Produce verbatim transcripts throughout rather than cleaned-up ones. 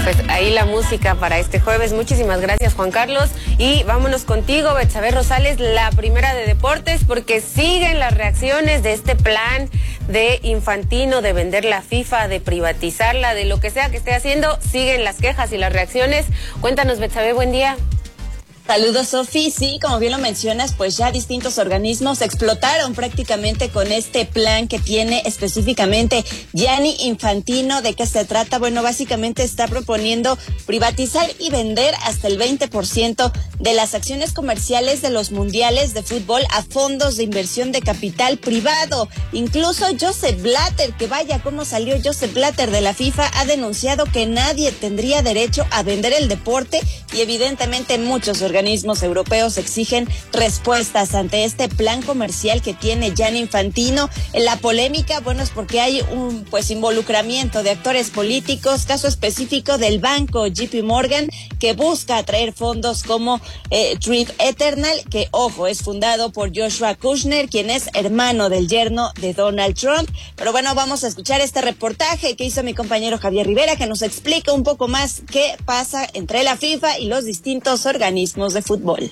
Pues ahí la música para este jueves. Muchísimas gracias, Juan Carlos. Y vámonos contigo, Betsabe Rosales, la primera de deportes, porque siguen las reacciones de este plan de Infantino de vender la FIFA, de privatizarla, de lo que sea que esté haciendo. Siguen las quejas y las reacciones. Cuéntanos, Betsabe, buen día. Saludos, Sofi. Sí, como bien lo mencionas, pues ya distintos organismos explotaron prácticamente con este plan que tiene específicamente Gianni Infantino. ¿De qué se trata? Bueno, básicamente está proponiendo privatizar y vender hasta el veinte por ciento de las acciones comerciales de los mundiales de fútbol a fondos de inversión de capital privado. Incluso Joseph Blatter, que vaya cómo salió Joseph Blatter de la FIFA, ha denunciado que nadie tendría derecho a vender el deporte y evidentemente muchos organismos organismos europeos exigen respuestas ante este plan comercial que tiene Gianni Infantino. En la polémica, bueno, es porque hay un pues involucramiento de actores políticos, caso específico del banco J P Morgan, que busca atraer fondos como eh, Trip Eternal, que, ojo, es fundado por Joshua Kushner, quien es hermano del yerno de Donald Trump. Pero bueno, vamos a escuchar este reportaje que hizo mi compañero Javier Rivera, que nos explica un poco más qué pasa entre la FIFA y los distintos organismos de fútbol.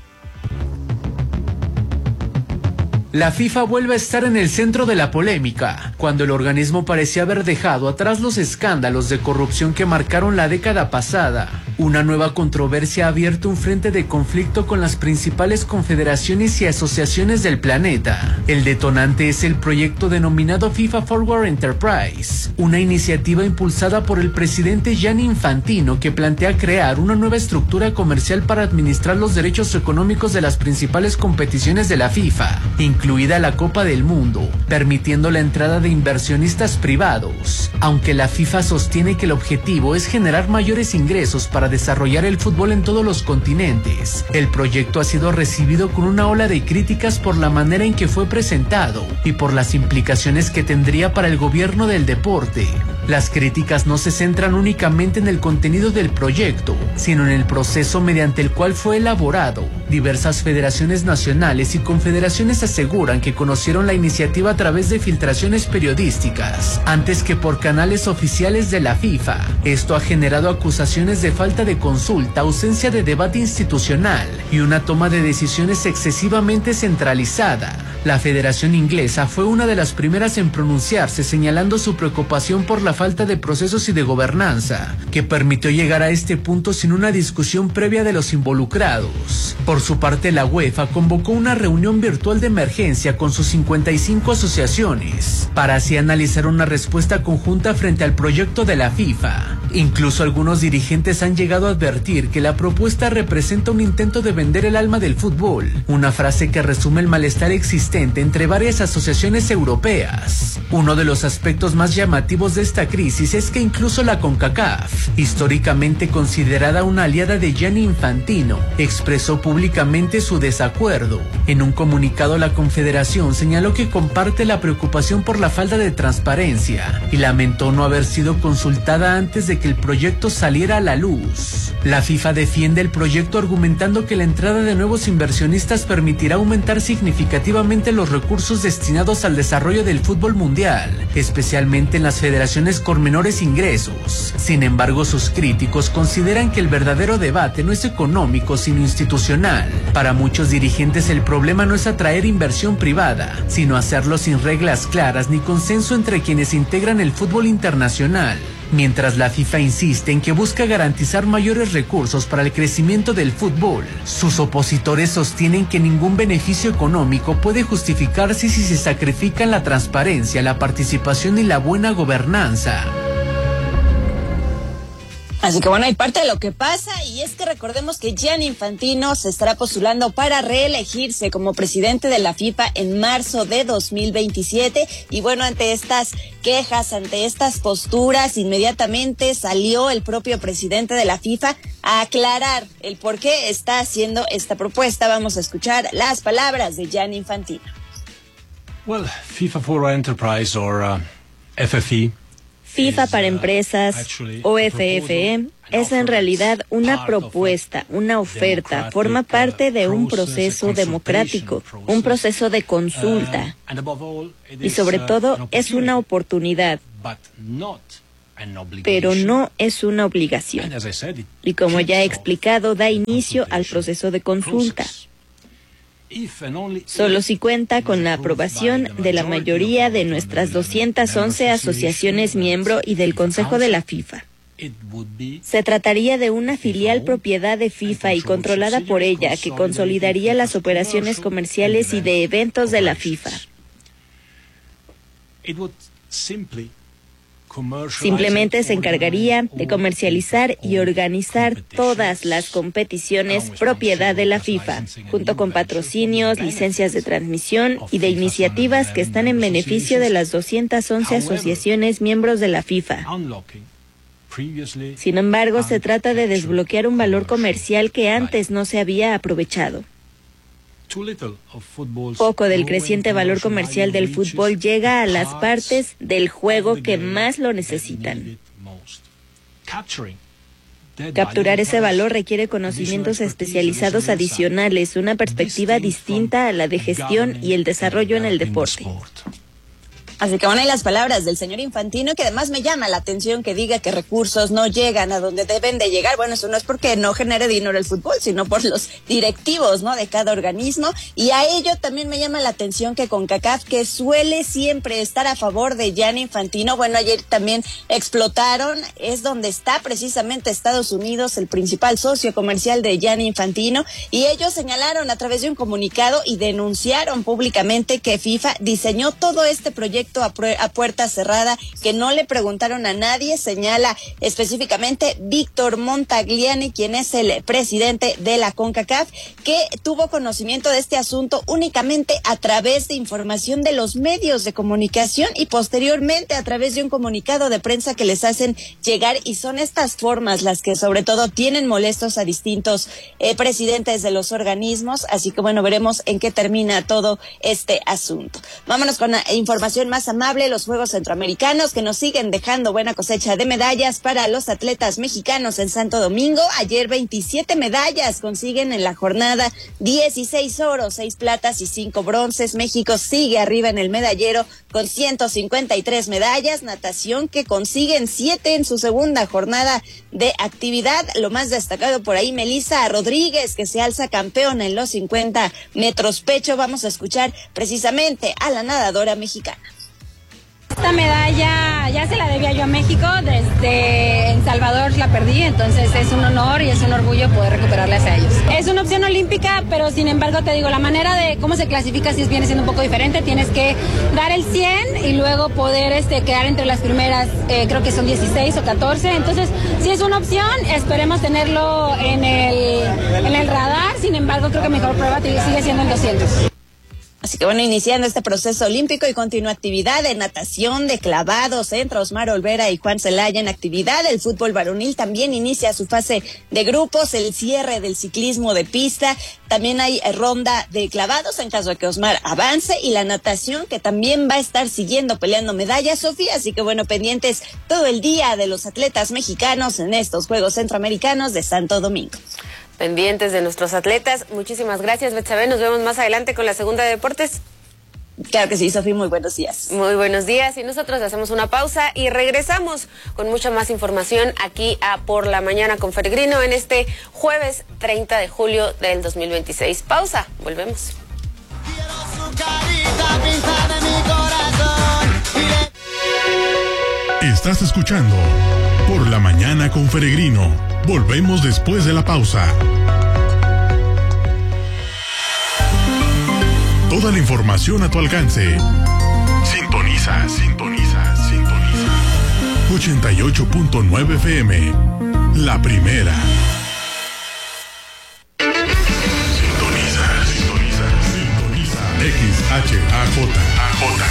La FIFA vuelve a estar en el centro de la polémica, cuando el organismo parecía haber dejado atrás los escándalos de corrupción que marcaron la década pasada. Una nueva controversia ha abierto un frente de conflicto con las principales confederaciones y asociaciones del planeta. El detonante es el proyecto denominado FIFA Forward Enterprise, una iniciativa impulsada por el presidente Gianni Infantino que plantea crear una nueva estructura comercial para administrar los derechos económicos de las principales competiciones de la FIFA, incluida la Copa del Mundo, permitiendo la entrada de inversionistas privados. Aunque la FIFA sostiene que el objetivo es generar mayores ingresos para desarrollar el fútbol en todos los continentes, el proyecto ha sido recibido con una ola de críticas por la manera en que fue presentado y por las implicaciones que tendría para el gobierno del deporte. Las críticas no se centran únicamente en el contenido del proyecto, sino en el proceso mediante el cual fue elaborado. Diversas federaciones nacionales y confederaciones aseguran que conocieron la iniciativa a través de filtraciones periodísticas, antes que por canales oficiales de la FIFA. Esto ha generado acusaciones de falta de consulta, ausencia de debate institucional y una toma de decisiones excesivamente centralizada. La Federación Inglesa fue una de las primeras en pronunciarse, señalando su preocupación por la falta de procesos y de gobernanza, que permitió llegar a este punto sin una discusión previa de los involucrados. Por su parte, la UEFA convocó una reunión virtual de emergencia con sus cincuenta y cinco asociaciones, para así analizar una respuesta conjunta frente al proyecto de la FIFA. Incluso algunos dirigentes han llegado a advertir que la propuesta representa un intento de vender el alma del fútbol, una frase que resume el malestar existente entre varias asociaciones europeas. Uno de los aspectos más llamativos de esta crisis es que incluso la CONCACAF, históricamente considerada una aliada de Gianni Infantino, expresó públicamente su desacuerdo. En un comunicado, la Confederación señaló que comparte la preocupación por la falta de transparencia y lamentó no haber sido consultada antes de que el proyecto saliera a la luz. La FIFA defiende el proyecto argumentando que la entrada de nuevos inversionistas permitirá aumentar significativamente los recursos destinados al desarrollo del fútbol mundial, especialmente en las federaciones con menores ingresos. Sin embargo, sus críticos consideran que el verdadero debate no es económico, sino institucional. Para muchos dirigentes, el problema no es atraer inversión privada, sino hacerlo sin reglas claras ni consenso entre quienes integran el fútbol internacional. Mientras la FIFA insiste en que busca garantizar mayores recursos para el crecimiento del fútbol, sus opositores sostienen que ningún beneficio económico puede justificarse si se sacrifican la transparencia, la participación y la buena gobernanza. Así que bueno, hay parte de lo que pasa, y es que recordemos que Gianni Infantino se estará postulando para reelegirse como presidente de la FIFA en marzo de dos mil veintisiete, y bueno, ante estas quejas, ante estas posturas, inmediatamente salió el propio presidente de la FIFA a aclarar el por qué está haciendo esta propuesta. Vamos a escuchar las palabras de Gianni Infantino. Well, FIFA Forward Enterprise or uh, F F E FIFA para empresas, o F F E, es en realidad una propuesta, una oferta, forma parte de un proceso democrático, un proceso de consulta, y sobre todo es una oportunidad. pero no es una obligación. Y como ya he explicado, da inicio al proceso de consulta. Solo si cuenta con la aprobación de la mayoría de nuestras doscientas once asociaciones miembro y del Consejo de la FIFA. Se trataría de una filial propiedad de FIFA y controlada por ella que consolidaría las operaciones comerciales y de eventos de la FIFA. Simplemente se encargaría de comercializar y organizar todas las competiciones propiedad de la FIFA, junto con patrocinios, licencias de transmisión y de iniciativas que están en beneficio de las doscientas once asociaciones miembros de la FIFA. Sin embargo, se trata de desbloquear un valor comercial que antes no se había aprovechado. Poco del creciente valor comercial del fútbol llega a las partes del juego que más lo necesitan. Capturar ese valor requiere conocimientos especializados adicionales, una perspectiva distinta a la de gestión y el desarrollo en el deporte. Así que bueno, hay las palabras del señor Infantino, que además me llama la atención que diga que recursos no llegan a donde deben de llegar. Bueno, eso no es porque no genere dinero el fútbol, sino por los directivos, ¿no?, de cada organismo. Y a ello también me llama la atención que CONCACAF, que suele siempre estar a favor de Gianni Infantino, bueno, ayer también explotaron, es donde está precisamente Estados Unidos, el principal socio comercial de Gianni Infantino, y ellos señalaron a través de un comunicado y denunciaron públicamente que FIFA diseñó todo este proyecto A, a puerta cerrada, que no le preguntaron a nadie, señala específicamente Víctor Montagliani, quien es el presidente de la CONCACAF, que tuvo conocimiento de este asunto únicamente a través de información de los medios de comunicación y posteriormente a través de un comunicado de prensa que les hacen llegar, y son estas formas las que sobre todo tienen molestos a distintos eh, presidentes de los organismos. Así que bueno, veremos en qué termina todo este asunto. Vámonos con la información más amable, los Juegos Centroamericanos, que nos siguen dejando buena cosecha de medallas para los atletas mexicanos en Santo Domingo. Ayer veintisiete medallas consiguen en la jornada, dieciséis oros, seis platas y cinco bronces. México sigue arriba en el medallero con ciento cincuenta y tres medallas. Natación, que consiguen siete en su segunda jornada de actividad. Lo más destacado por ahí, Melissa Rodríguez, que se alza campeona en los cincuenta metros pecho. Vamos a escuchar precisamente a la nadadora mexicana. Esta medalla ya se la debía yo a México, desde El Salvador la perdí, entonces es un honor y es un orgullo poder recuperarla hacia ellos. Es una opción olímpica, pero sin embargo te digo, la manera de cómo se clasifica sí viene siendo un poco diferente. Tienes que dar el cien y luego poder este, quedar entre las primeras, eh, creo que son dieciséis o catorce, entonces sí es una opción, esperemos tenerlo en el, en el radar, sin embargo creo que mejor prueba sigue siendo el doscientos. Así que bueno, iniciando este proceso olímpico y continua actividad de natación, de clavados entre Osmar Olvera y Juan Celaya en actividad. El fútbol varonil también inicia su fase de grupos, el cierre del ciclismo de pista. También hay ronda de clavados en caso de que Osmar avance, y la natación, que también va a estar siguiendo peleando medallas, Sofía. Así que bueno, pendientes todo el día de los atletas mexicanos en estos Juegos Centroamericanos de Santo Domingo. Pendientes de nuestros atletas. Muchísimas gracias, Betsabe. Nos vemos más adelante con la segunda de deportes. Claro que sí, Sofía, muy buenos días. Muy buenos días, y nosotros hacemos una pausa y regresamos con mucha más información aquí a Por la Mañana con Peregrino en este jueves treinta de julio del dos mil veintiséis. Pausa, volvemos. Estás escuchando Por la Mañana con Peregrino. Volvemos después de la pausa. Toda la información a tu alcance. Sintoniza, sintoniza, sintoniza. ochenta y ocho punto nueve F M. La primera. Sintoniza, sintoniza, sintoniza. X H A J. A J.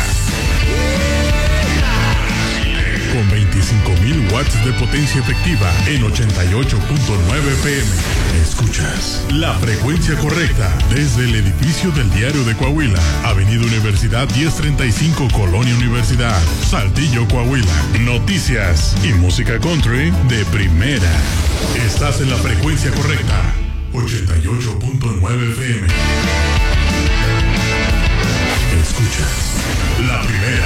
Con veinticinco mil watts de potencia efectiva en ochenta y ocho punto nueve F M. Escuchas la frecuencia correcta desde el edificio del Diario de Coahuila, Avenida Universidad diez treinta y cinco, Colonia Universidad, Saltillo, Coahuila. Noticias y música country de primera. Estás en la frecuencia correcta, ochenta y ocho punto nueve F M. Escuchas la primera.